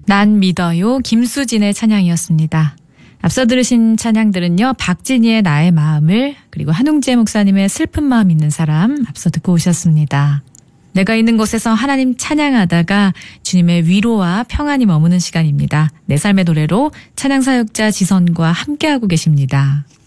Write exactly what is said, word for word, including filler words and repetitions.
난 믿어요. 김수진의 찬양이었습니다. 앞서 들으신 찬양들은요. 박진희의 나의 마음을, 그리고 한웅재 목사님의 슬픈 마음 있는 사람 앞서 듣고 오셨습니다. 내가 있는 곳에서 하나님 찬양하다가 주님의 위로와 평안이 머무는 시간입니다. 내 삶의 노래로 찬양사역자 지선과 함께하고 계십니다.